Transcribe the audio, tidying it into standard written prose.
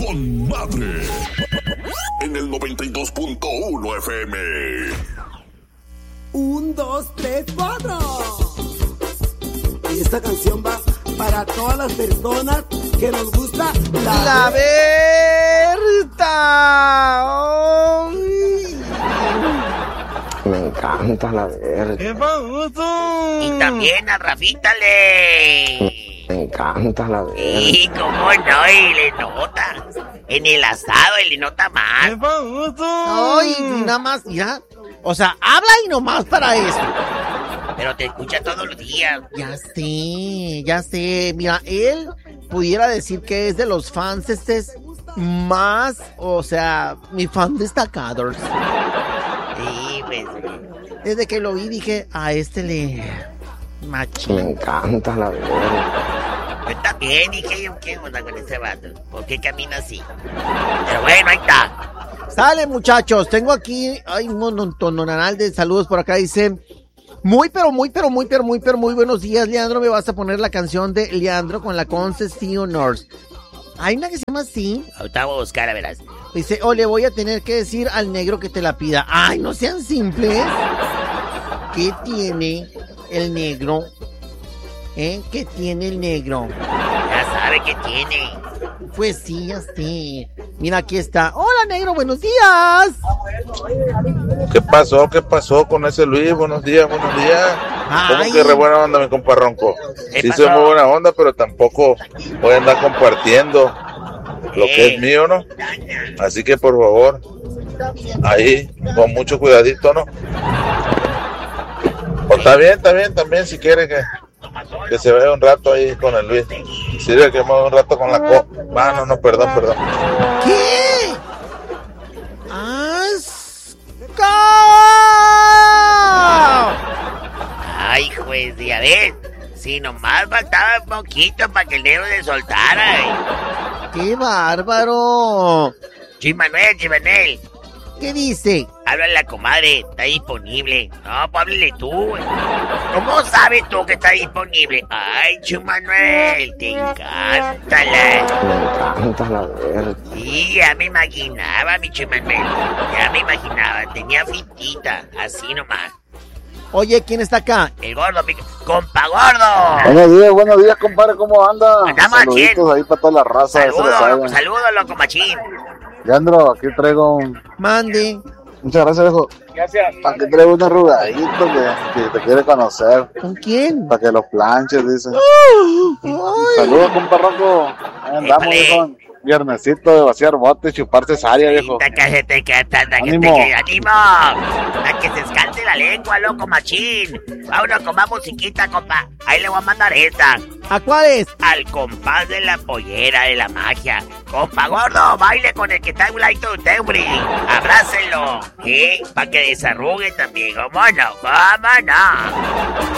con madre. En el 92.1 FM. 1, 2, 3, 4. Y esta canción va para todas las personas que nos gusta la Berta. Me encanta la Berta. ¡Qué famoso! Y también a Rafita le... Me encanta la Berta. Y cómo no, y le nota. En el asado él le nota más. ¡Qué famoso! Ay, nada más, ya. O sea, habla y nomás para eso. Pero te escucha todos los días. Ya sé. Mira, él pudiera decir que es de los fans más, o sea, mi fan destacados. Sí, pues. Desde que lo vi dije, a este le... machín. Me encanta la Berta. Yo también dije, ¿qué onda con ese vato? ¿Por qué camina así? Pero bueno, ahí está. Sale, muchachos, tengo aquí, un montonal de saludos por acá, dice... Muy buenos días, Leandro. Me vas a poner la canción de Leandro con la Concessioners. Hay una que se llama así. Ahorita voy a buscar, a verás. Dice, le voy a tener que decir al negro que te la pida. Ay, no sean simples. ¿Qué tiene el negro? ¿Qué tiene el negro? Ya sabe que tiene. Pues sí, ya sé. Mira, aquí está. Hola, negro, buenos días. ¿Qué pasó con ese Luis? Buenos días. ¿Cómo que re buena onda, mi compa Ronco? Sí soy muy buena onda, pero tampoco voy a andar compartiendo lo que es mío, ¿no? Así que, por favor, ahí, con mucho cuidadito, ¿no? O está bien, también, si quiere que se vaya un rato ahí con el Luis. Sirve que me vaya un rato con la copa. No, perdón. ¿Qué? Ay, juez, ya ves. Si nomás faltaba un poquito para que el negro se soltara. ¡Qué bárbaro! Chimanuel. ¿Qué dice? Háblale a la comadre, está disponible. No, pues háblale tú. ¿Cómo sabes tú que está disponible? Ay, Chimanuel, te encanta Me encanta la Berta. Sí, ya me imaginaba, mi Chimanuel. Tenía fitita, así nomás. Oye, ¿quién está acá? El gordo, compa gordo. Buenos días, compadre, ¿cómo anda? Andamos saluditos ahí para toda la raza. Saludos, loco machín. Leandro, aquí traigo un... Mande. Muchas gracias, viejo. Gracias. Aquí traigo un arrugadito que te quiere conocer. ¿Con quién? Para que los planches, dice. Saludos, compa Ronco. Ahí andamos, viejo. Viernesito de vaciar botes, chuparse saria, viejo. ¡Ánimo! A que se escalte la lengua, loco machín. Vámonos con más musiquita, compa. Ahí le voy a mandar esta. ¿A cuál es? Al compás de la pollera de la magia. Compa gordo, baile con el que está a un ladito de usted, hombre. Abrácenlo. Para que desarrugue también. ¿Cómo no?